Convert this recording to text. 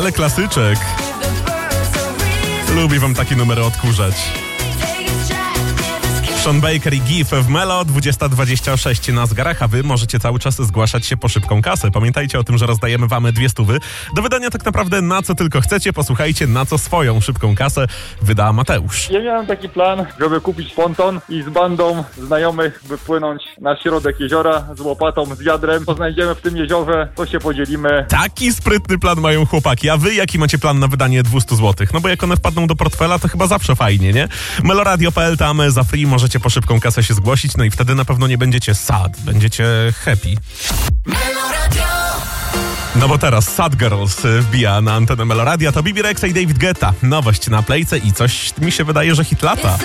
Ale klasyczek. Lubi wam takie numery odkurzać. Sean Baker i Gif w Melo, 20:26 na zegarach, a wy możecie cały czas zgłaszać się po szybką kasę. Pamiętajcie o tym, że rozdajemy wam 200 do wydania tak naprawdę na co tylko chcecie. Posłuchajcie, na co swoją szybką kasę wyda Mateusz. Ja miałem taki plan, żeby kupić ponton i z bandą znajomych wypłynąć na środek jeziora z łopatą, z wiadrem. Co znajdziemy w tym jeziorze, to się podzielimy. Taki sprytny plan mają chłopaki. A wy jaki macie plan na wydanie 200 zł? No bo jak one wpadną do portfela, to chyba zawsze fajnie, nie? Meloradio.pl, tam za free możecie po szybką kasę się zgłosić, no i wtedy na pewno nie będziecie sad, będziecie happy. No bo teraz Sad Girls wbija na antenę Meloradia, to Bibi Rexha i David Guetta. Nowość na Playce i coś mi się wydaje, że hit lata.